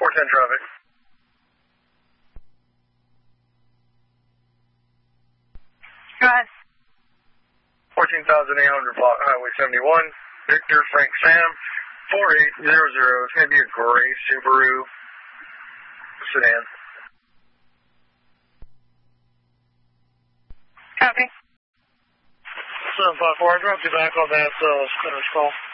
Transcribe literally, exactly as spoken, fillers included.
four ten traffic. Go ahead. fourteen thousand eight hundred block Highway seventy-one. Victor Frank Sam, four eight zero zero. It's going to be a gray Subaru sedan. Copy. seven five four, I dropped you back on that uh, call.